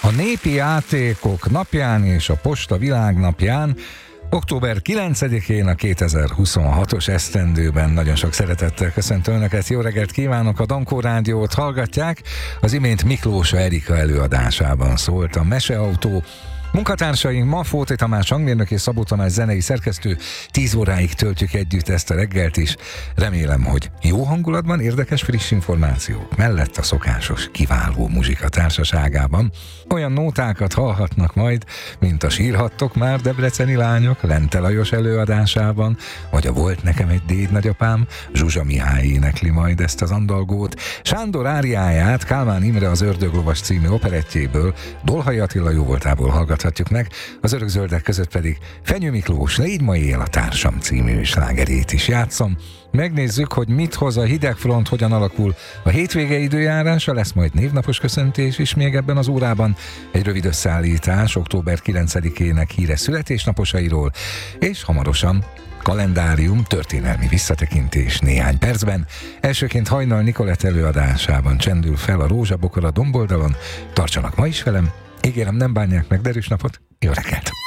A népi játékok napján és a posta világnapján, október 9-én a 2026-os esztendőben nagyon sok szeretettel köszöntöm Önöket, jó reggelt kívánok, a Dankó Rádiót hallgatják. Az imént Miklósa Erika előadásában szólt a Meseautó. Munkatársaink ma Fóti Tamás hangmérnök és Szabó Tamás zenei szerkesztő. 10 óráig töltjük együtt ezt a reggelt is. Remélem, hogy jó hangulatban, érdekes friss információk mellett a szokásos kiváló muzsika társaságában. Olyan nótákat hallhatnak majd, mint a Sírhattok már debreceni lányok Lente Lajos előadásában, vagy a Volt nekem egy déd nagyapám, Zsuzsa Mihály énekli majd ezt az andalgót. Sándor áriáját Kálmán Imre az Ördöglovas című operettjéből Dolhai Attila jóvoltából hallgathatjuk meg, az Örökzöldek között pedig Fenyő Miklós Légy ma él a társam című slágerét is játszom. Megnézzük, hogy mit hoz a hidegfront, hogyan alakul a hétvége időjárása, lesz majd névnapos köszöntés is még ebben az órában, egy rövid összeállítás október 9-ének híres születésnaposairól, és hamarosan kalendárium, történelmi visszatekintés néhány percben. Elsőként Hajnal Nikolett előadásában csendül fel a rózsabokor a domboldalon. Tartsanak ma is velem, ígérem, nem bánják meg, derűs napot, jó reggelt!